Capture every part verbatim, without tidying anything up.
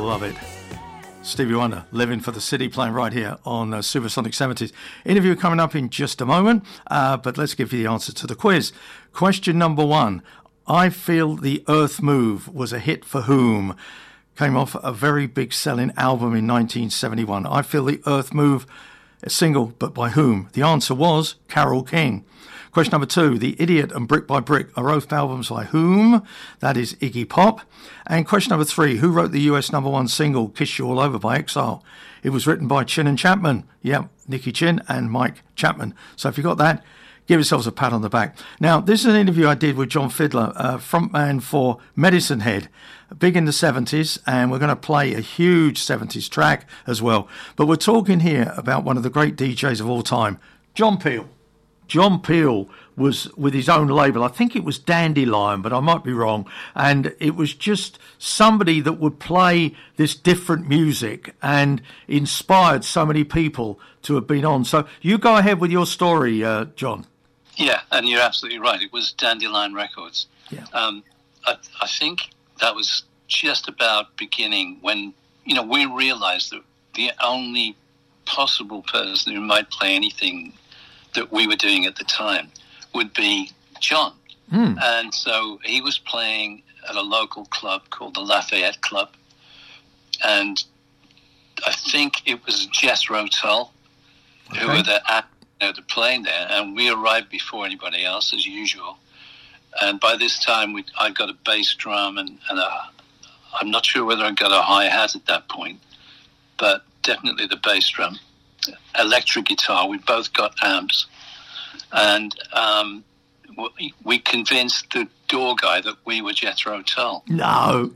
love it. Stevie Wonder, Living for the City, playing right here on uh, Supersonic seventies. Interview coming up in just a moment, uh, but let's give you the answer to the quiz. Question number one. I Feel the Earth Move was a hit for whom? Came off a very big selling album in nineteen seventy-one. I Feel the Earth Move, a single, but by whom? The answer was Carole King. Question number two, The Idiot and Brick by Brick are both albums by whom? That is Iggy Pop. And question number three, who wrote the U S number one single, Kiss You All Over by Exile? It was written by Chin and Chapman. Yeah, Nicky Chin and Mike Chapman. So if you got that, give yourselves a pat on the back. Now, this is an interview I did with John Fiedler, uh, frontman for Medicine Head, big in the seventies, and we're going to play a huge seventies track as well. But we're talking here about one of the great D Js of all time, John Peel. John Peel was with his own label. I think it was Dandelion, but I might be wrong. And it was just somebody that would play this different music and inspired so many people to have been on. So you go ahead with your story, uh, John. Yeah, and you're absolutely right. It was Dandelion Records. Yeah. Um, I, I think that was just about beginning when, you know, we realized that the only possible person who might play anything that we were doing at the time would be John. Mm. And so he was playing at a local club called the Lafayette Club. And I think it was Jethro Tull okay. who were the, you know, the playing there. And we arrived before anybody else, as usual. And by this time, we I got a bass drum and, and a, I'm not sure whether I got a hi-hat at that point, but definitely the bass drum. Electric guitar. We both got amps, and um, we, we convinced the door guy that we were Jethro Tull. No,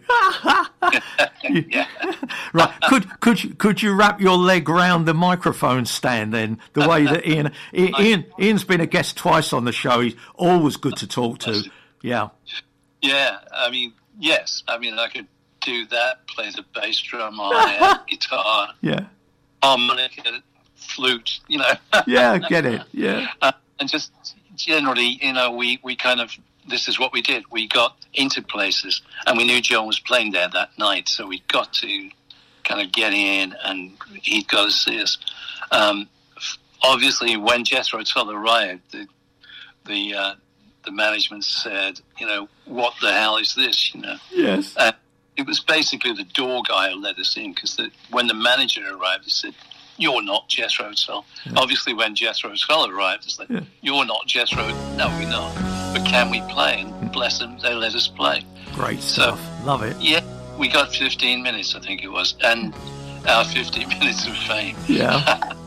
yeah, right. Could could you could you wrap your leg round the microphone stand then? The way that Ian Ian Ian's been a guest twice on the show. He's always good to talk to. Yeah, yeah. I mean, yes. I mean, I could do that. Play the bass drum, on guitar, yeah, harmonica. Flute, you know. Yeah, get it. Yeah. Uh, and just generally, you know, we, we kind of, this is what we did. We got into places, and we knew John was playing there that night, so we got to kind of get in, and he'd got to see us. Um, obviously, when Jethro Tull arrived, the the, uh, the management said, you know, what the hell is this, you know? Yes. And it was basically the door guy who let us in, because when the manager arrived, he said, you're not Jethro Tull. Yeah. Obviously, when Jethro Tull arrived, it's like, yeah. you're not Jethro. No, we're not. But can we play? And bless them, they let us play. Great stuff. So, love it. Yeah, we got fifteen minutes, I think it was, and our fifteen minutes of fame. Yeah.